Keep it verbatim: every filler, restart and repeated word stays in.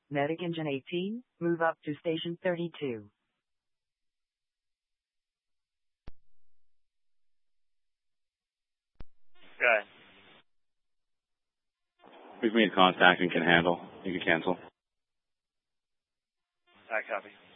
Medic Engine eighteen, move up to Station thirty-two. Go ahead. We've made contact and can handle. You can cancel. I copy.